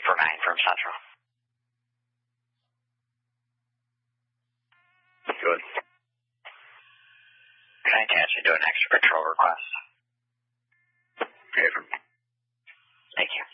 for 9 from Central. Good. Can I cancel do an extra patrol request? Okay. Thank you.